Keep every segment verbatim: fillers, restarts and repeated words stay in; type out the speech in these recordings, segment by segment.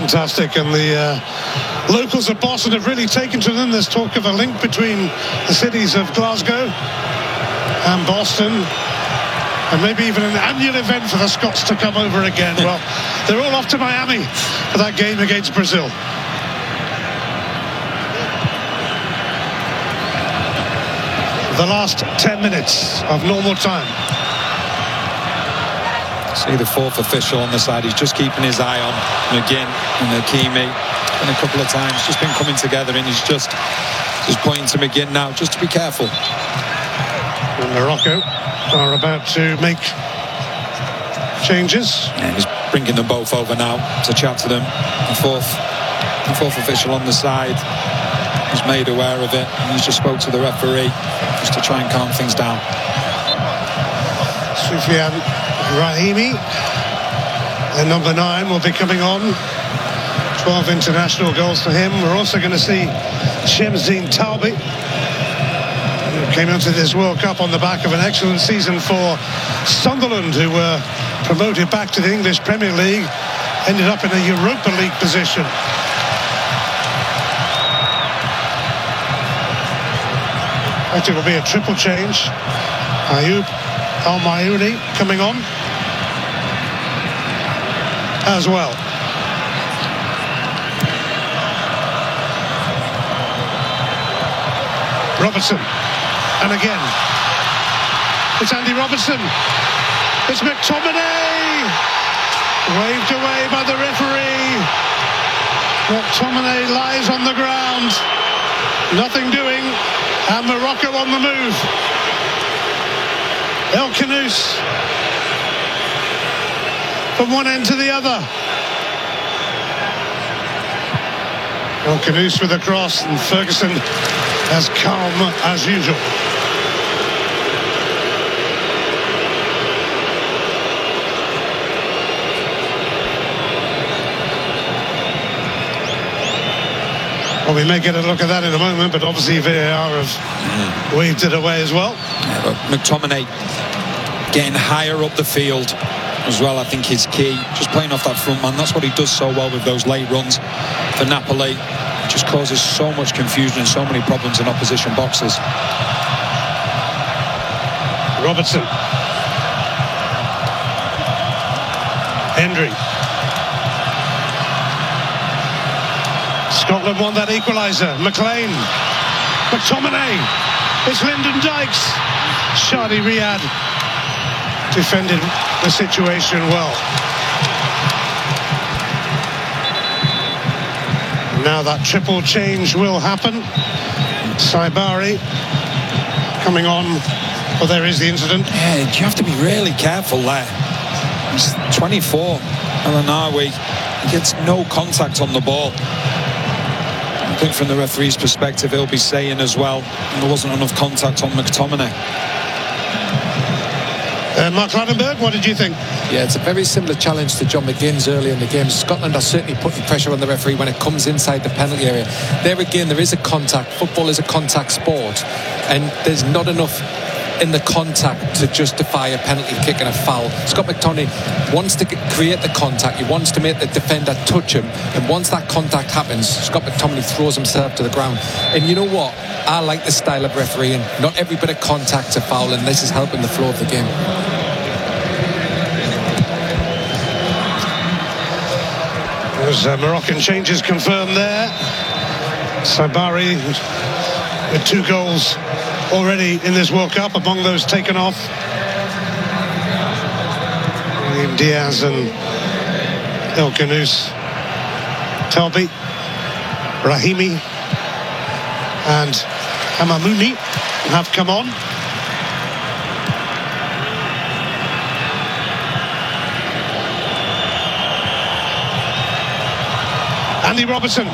fantastic, and the uh, locals of Boston have really taken to them. There's talk of a link between the cities of Glasgow and Boston, and maybe even an annual event for the Scots to come over again. Well, they're all off to Miami for that game against Brazil. The last ten minutes of normal time. See the fourth official on the side. He's just keeping his eye on McGinn and Hakimi. And a couple of times just been coming together, and he's just just pointing to McGinn now just to be careful. And Morocco are about to make changes. And he's bringing them both over now to chat to them. The fourth, the fourth official on the side was made aware of it, and he's just spoke to the referee just to try and calm things down. Soufiane Brahimi, and number nine, will be coming on. twelve international goals for him. We're also going to see Shemzine Talbi, who came into this World Cup on the back of an excellent season for Sunderland, who were promoted back to the English Premier League, ended up in a Europa League position. It will be a triple change. Ayoub Al-Mayouni coming on as well. Robertson, and again it's Andy Robertson. It's McTominay, waved away by the referee. McTominay lies on the ground, nothing doing, and Morocco on the move. El Khanous from one end to the other. El Khanous with a cross, and Ferguson as calm as usual. Well, we may get a look at that in a moment, but obviously V A R have mm. waved it away as well. Yeah, but McTominay getting higher up the field as well, I think, is key. Just playing off that front man, that's what he does so well with those late runs for Napoli. It just causes so much confusion and so many problems in opposition boxes. Robertson. Hendry. Scotland won that equaliser. McLean. McTominay. It's Lyndon Dykes. Shadi Riyad defended the situation well. Now that triple change will happen. Saibari coming on. Well, there is the incident. Yeah, you have to be really careful there. He's twenty-four. El-Ainaoui, he gets no contact on the ball. I think from the referee's perspective, he'll be saying as well, there wasn't enough contact on McTominay. Uh, Mark Ladenberg, what did you think? Yeah, it's a very similar challenge to John McGinn's earlier in the game. Scotland are certainly putting pressure on the referee when it comes inside the penalty area. There again, there is a contact. Football is a contact sport, and there's not enough in the contact to justify a penalty kick and a foul. Scott McTominay wants to create the contact. He wants to make the defender touch him, and once that contact happens, Scott McTominay throws himself to the ground. And you know what? I like the style of refereeing. Not every bit of contact's a foul, and this is helping the flow of the game. There's uh, Moroccan changes confirmed there. Saibari with two goals already in this World Cup, among those taken off. William Diaz and El Khanous. Talbi, Brahimi and Amamouni have come on. Andy Robertson.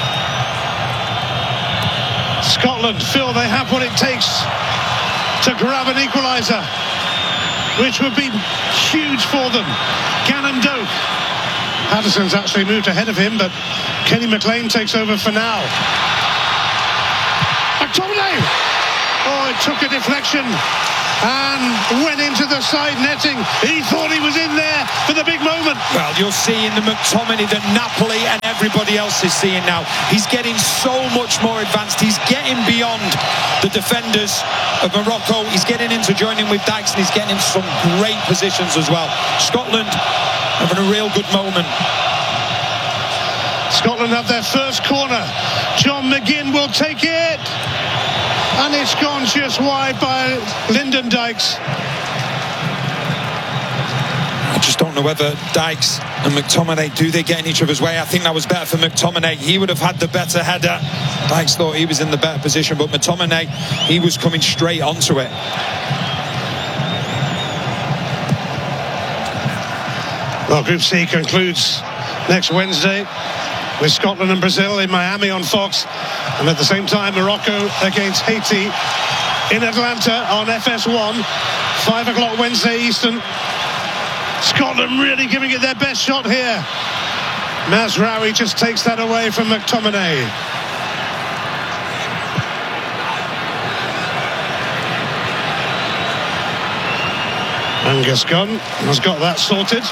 Scotland feel they have what it takes to grab an equaliser, which would be huge for them. Gannon Doak. Patterson's actually moved ahead of him, but Kenny McLean takes over for now. McTominay! Oh, it took a deflection and went into the side netting. He thought he was in there for the big moment. Well, you're seeing the McTominay that Napoli and everybody else is seeing now. He's getting so much more advanced. He's getting beyond the defenders of Morocco. He's getting into joining with Dykes, and he's getting into some great positions as well. Scotland having a real good moment. Scotland have their first corner. John McGinn will take it. And it's gone just wide by Lyndon Dykes. I just don't know whether Dykes and McTominay, do they get in each other's way? I think that was better for McTominay. He would have had the better header. Dykes thought he was in the better position, but McTominay, he was coming straight onto it. Well, Group C concludes next Wednesday with Scotland and Brazil in Miami on Fox, and at the same time Morocco against Haiti in Atlanta on F S one, five o'clock Wednesday Eastern. Scotland really giving it their best shot here. Mazraoui just takes that away from McTominay. Angus Gunn has got that sorted.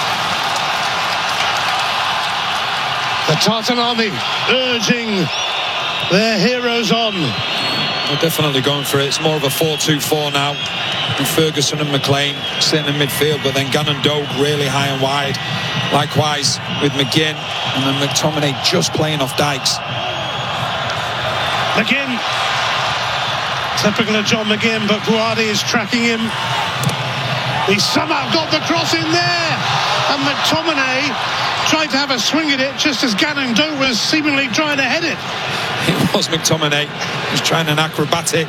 The Tartan Army urging their heroes on. They're definitely going for it. It's more of a four two four now. And Ferguson and McLean sitting in midfield, but then Gannon Doak really high and wide. Likewise with McGinn, and then McTominay just playing off Dykes. McGinn. Typical of John McGinn, but Buadi is tracking him. He somehow got the cross in there. And McTominay tried to have a swing at it just as Gannon Doak was seemingly trying to head it. It was McTominay. He was trying an acrobatic.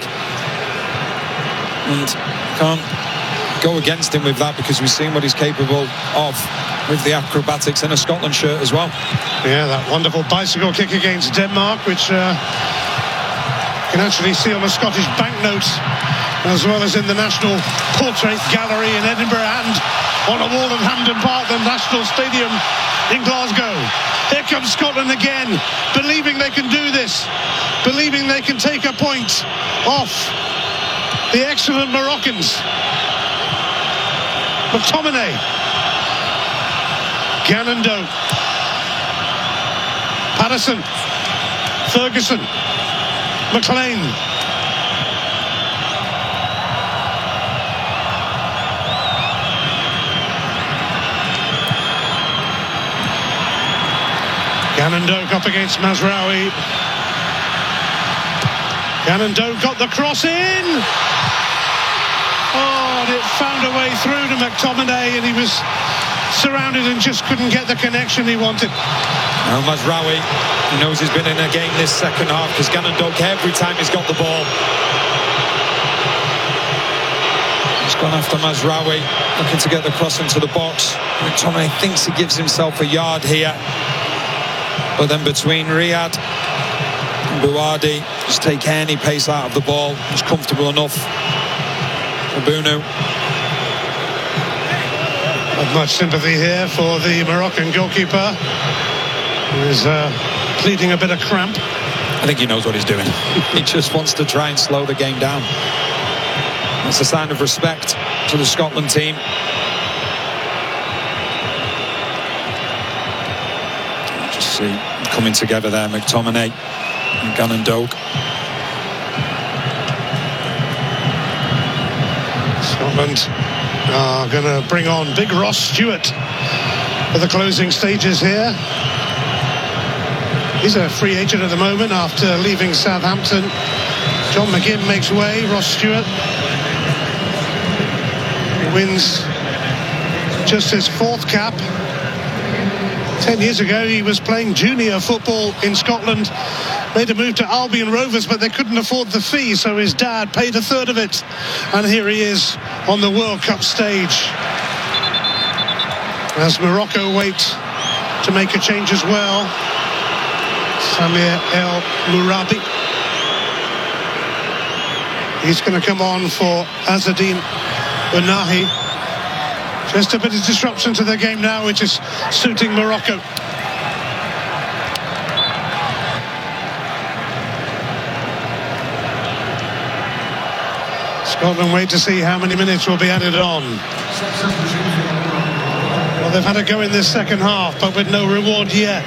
And can't go against him with that, because we've seen what he's capable of with the acrobatics in a Scotland shirt as well. Yeah, that wonderful bicycle kick against Denmark, which uh, you can actually see on a Scottish banknote, as well as in the National Portrait Gallery in Edinburgh and on a wall at Hampden Park, the National Stadium in Glasgow. Here comes Scotland again, believing they can do this, believing they can take a point off the excellent Moroccans. McTominay. Gannon Doak. Patterson. Ferguson. McLean. Gannon Doak up against Mazraoui. Gannon Doak got the cross in. Oh, and it found a way through to McTominay, and he was surrounded and just couldn't get the connection he wanted. Now Mazraoui, he knows he's been in a game this second half, because Gannon Doak, every time he's got the ball, he's gone after Mazraoui, looking to get the cross into the box. McTominay thinks he gives himself a yard here, but then between Riyad and Buadi, just take any pace out of the ball. He's comfortable enough. Bunu. Not much sympathy here for the Moroccan goalkeeper, who is uh, pleading a bit of cramp. I think he knows what he's doing. He just wants to try and slow the game down. That's a sign of respect to the Scotland team. Just see coming together there, McTominay and Gannon Doak. Scotland are going to bring on big Ross Stewart for the closing stages here. He's a free agent at the moment after leaving Southampton. John McGinn makes way. Ross Stewart wins just his fourth cap. Ten years ago he was playing junior football in Scotland, made a move to Albion Rovers, but they couldn't afford the fee, so his dad paid a third of it, and here he is on the World Cup stage as Morocco wait to make a change as well. Samir El Mourabi, he's going to come on for Azzedine Ounahi. Just a bit of disruption to the game now, which is suiting Morocco. Scotland wait to see how many minutes will be added on. Well, they've had a go in this second half, but with no reward yet.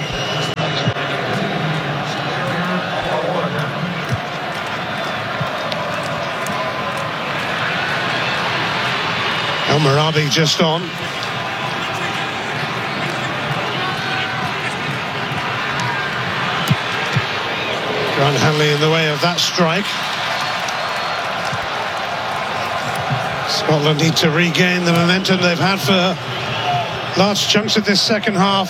El Marabi just on. Grant Hanley in the way of that strike. Scotland need to regain the momentum they've had for large chunks of this second half.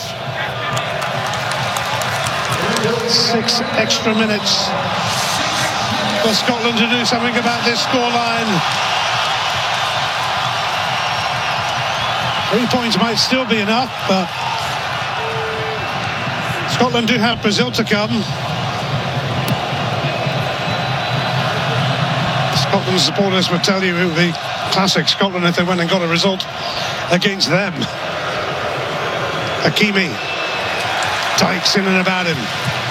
Six extra minutes for Scotland to do something about this scoreline. Three points might still be enough, but Scotland do have Brazil to come. Scotland supporters would tell you it would be classic Scotland if they went and got a result against them. Hakimi, Dykes in and about him.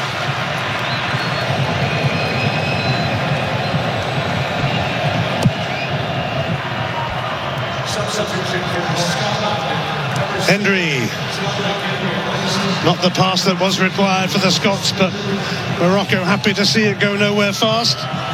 Hendry, not the pass that was required for the Scots, but Morocco happy to see it go nowhere fast.